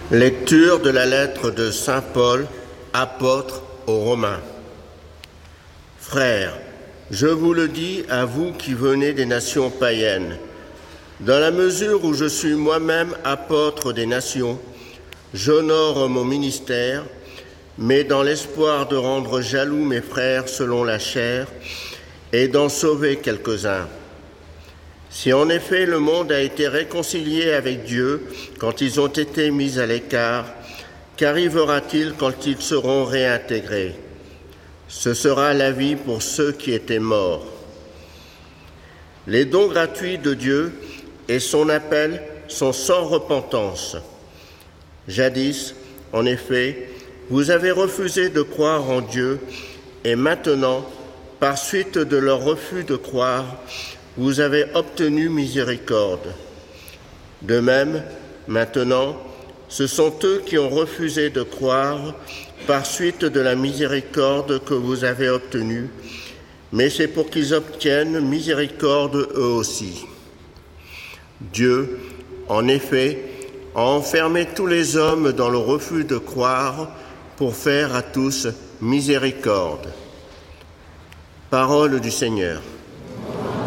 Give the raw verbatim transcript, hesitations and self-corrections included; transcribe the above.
Lecture de la lettre de saint Paul, apôtre aux Romains. Frères, je vous le dis à vous qui venez des nations païennes, dans la mesure où je suis moi-même apôtre des nations, j'honore mon ministère, mais dans l'espoir de rendre jaloux mes frères selon la chair et d'en sauver quelques-uns. Si en effet le monde a été réconcilié avec Dieu quand ils ont été mis à l'écart, qu'arrivera-t-il quand ils seront réintégrés? Ce sera la vie pour ceux qui étaient morts. Les dons gratuits de Dieu et son appel sont sans repentance. Jadis, en effet, vous avez refusé de croire en Dieu et maintenant, par suite de leur refus de croire, vous avez obtenu miséricorde. De même, maintenant, ce sont eux qui ont refusé de croire par suite de la miséricorde que vous avez obtenue, mais c'est pour qu'ils obtiennent miséricorde eux aussi. Dieu, en effet, a enfermé tous les hommes dans le refus de croire pour faire à tous miséricorde. Parole du Seigneur.